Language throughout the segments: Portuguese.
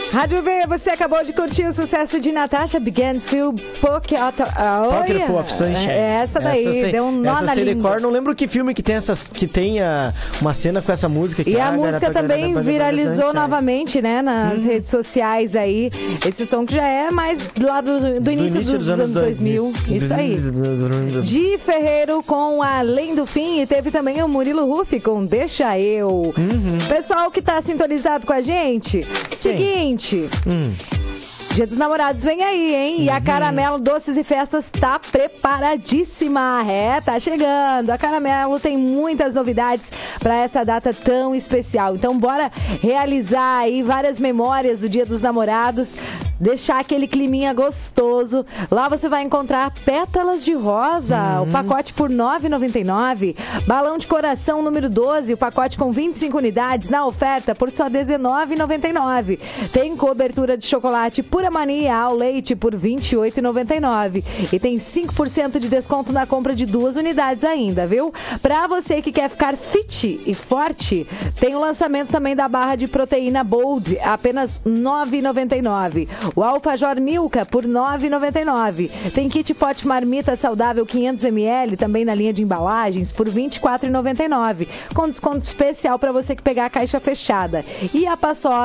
Rádio V, você acabou de curtir o sucesso de Natasha Began Feel Poker of Sunshine. Essa daí, deu um nó na língua. Não lembro que filme que tem uma cena com essa música. E a música também viralizou novamente, né, nas redes sociais aí. Esse som que já é mais lá do início dos anos 2000. Isso aí. Di Ferreiro com Além do Fim, e teve também o Murilo Ruff com Deixa Eu. Pessoal que tá sintonizado com a gente, seguinte... Dia dos Namorados vem aí, hein? E a Caramelo Doces e Festas tá preparadíssima. Tá chegando. A Caramelo tem muitas novidades para essa data tão especial. Então, bora realizar aí várias memórias do Dia dos Namorados, deixar aquele climinha gostoso. Lá você vai encontrar pétalas de rosa, o pacote por R$ 9,99. Balão de coração número 12, o pacote com 25 unidades na oferta por só R$ 19,99. Tem cobertura de chocolate Pura Mania ao leite por R$ 28,99. E tem 5% de desconto na compra de 2 unidades ainda, viu? Pra você que quer ficar fit e forte, tem o lançamento também da barra de proteína Bold, apenas R$ 9,99. O alfajor Milka por R$ 9,99. Tem kit pote marmita saudável 500ml, também na linha de embalagens, por R$ 24,99. Com desconto especial para você que pegar a caixa fechada. E a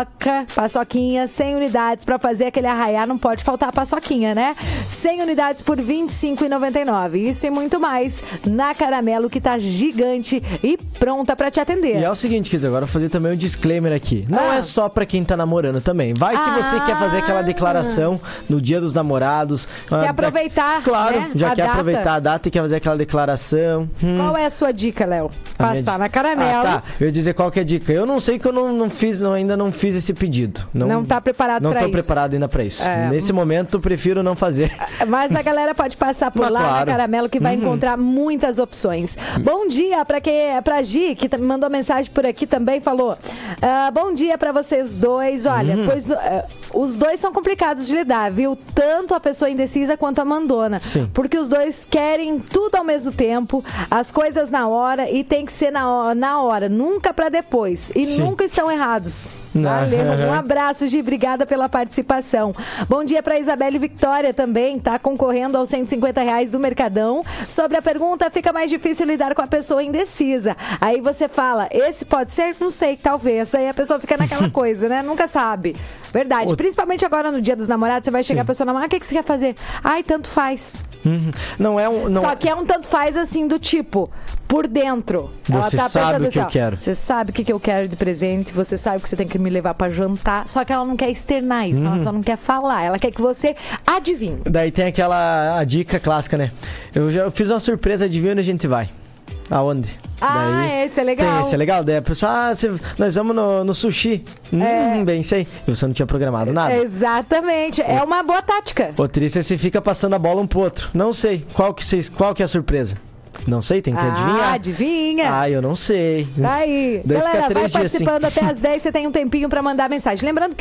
paçoquinha, 100 unidades para fazer aquele arraiar, não pode faltar a paçoquinha, né? 100 unidades por R$ 25,99. Isso e muito mais na Caramelo, que tá gigante e pronta para te atender. E é o seguinte, Kids, agora eu vou fazer também um disclaimer aqui. Não é só para quem tá namorando também. Vai que você quer fazer aquela declaração no Dia dos Namorados. Quer aproveitar, claro, né? Já quer aproveitar a data e quer fazer aquela declaração. Qual é a sua dica, Léo? Passar na Caramelo. Tá. Eu ia dizer qual que é a dica. Eu não sei que eu ainda não fiz esse pedido. Não tá preparado para isso. Não tô preparado ainda para isso. Nesse momento, prefiro não fazer. Mas a galera pode passar por lá na Caramelo, que vai encontrar muitas opções. Bom dia pra Gi, que mandou mensagem por aqui também, falou: bom dia pra vocês dois. Olha, pois os dois são complicados de lidar, viu? Tanto a pessoa indecisa quanto a mandona. Sim. Porque os dois querem tudo ao mesmo tempo, as coisas na hora, e tem que ser na hora, nunca pra depois. E nunca estão errados. Valeu, um abraço, Gi, obrigada pela participação. Bom dia para Isabelle Victória também, tá concorrendo aos R$150 do Mercadão. Sobre a pergunta, fica mais difícil lidar com a pessoa indecisa. Aí você fala, esse pode ser? Não sei, talvez. Aí a pessoa fica naquela coisa, né? Nunca sabe. Verdade, principalmente agora no Dia dos Namorados, você vai chegar a pessoa namorar, o que você quer fazer? Ai, tanto faz. Não é um... Só que é um tanto faz assim, do tipo, por dentro. Você sabe o que eu quero. Você sabe o que eu quero de presente, você sabe que você tem que me levar pra jantar, só que ela não quer externar isso, ela só não quer falar, ela quer que você adivinhe. Daí tem a dica clássica, né? Eu fiz uma surpresa, adivinha onde a gente vai? Aonde? Esse é legal. Esse é legal. Daí a pessoa, nós vamos no sushi. Bem, sei. E você não tinha programado nada. Exatamente. É uma boa tática. O triste é se fica passando a bola um pro outro. Não sei. Qual que é a surpresa? Não sei, tem que adivinhar. Adivinha. Eu não sei. Tá aí. Daí galera, vai participando assim. até às 10, você tem um tempinho pra mandar mensagem. Lembrando que